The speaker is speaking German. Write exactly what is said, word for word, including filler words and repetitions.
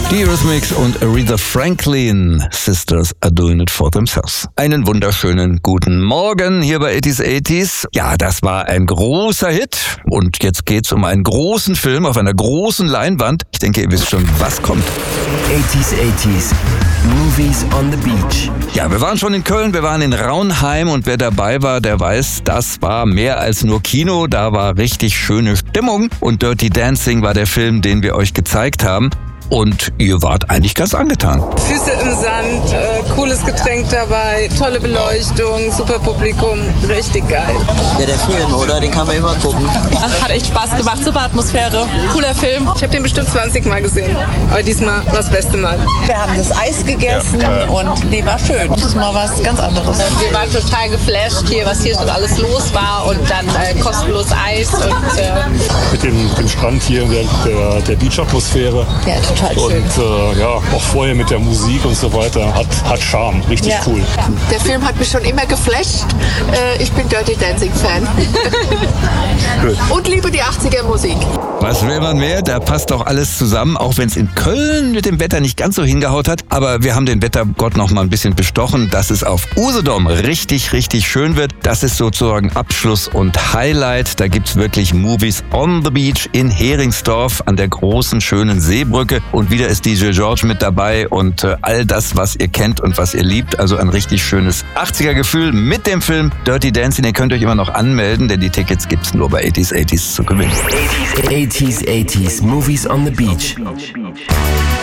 Die Eurythmics und Aretha Franklin, Sisters are doing it for themselves. Einen wunderschönen guten Morgen hier bei achtziger achtziger. Ja, das war ein großer Hit und jetzt geht's um einen großen Film auf einer großen Leinwand. Ich denke, ihr wisst schon, was kommt. achtziger achtziger, Movies on the Beach. Ja, wir waren schon in Köln, wir waren in Raunheim und wer dabei war, der weiß, das war mehr als nur Kino. Da war richtig schöne Stimmung und Dirty Dancing war der Film, den wir euch gezeigt haben. Und ihr wart eigentlich ganz angetan. Füße im Sand, äh, cooles Getränk dabei, tolle Beleuchtung, super Publikum, richtig geil. Ja, der Film, oder? Den kann man immer gucken. Hat echt Spaß gemacht, super Atmosphäre, cooler Film. Ich habe den bestimmt zwanzig Mal gesehen, aber diesmal war das beste Mal. Wir haben das Eis gegessen ja. und nee, war schön. Das ist mal was ganz anderes. Wir waren total geflasht hier, was hier schon alles los war und dann äh, kostenlos Eis und äh mit dem, dem Strand hier, der, der, der Beach-Atmosphäre. Ja, total schön. Und äh, ja, auch vorher mit der Musik und so weiter. Hat, hat Charme, richtig ja. cool. Der Film hat mich schon immer geflasht. Äh, ich bin Dirty Dancing Fan. Und liebe die achtziger Musik. Was will man mehr? Da passt doch alles zusammen, auch wenn es in Köln mit dem Wetter nicht ganz so hingehaut hat. Aber wir haben den Wettergott noch mal ein bisschen bestochen, dass es auf Usedom richtig, richtig schön wird. Das ist sozusagen Abschluss und Highlight. Da gibt's wirklich Movies on the Beach in Heringsdorf an der großen, schönen Seebrücke. Und wieder ist D J George mit dabei und äh, all das, was ihr kennt und was ihr liebt. Also ein richtig schönes achtziger-Gefühl mit dem Film Dirty Dancing. Ihr könnt euch immer noch anmelden, denn die Tickets gibt's nur bei achtziger achtziger zu gewinnen. achtziger achtziger, Movies on the Beach.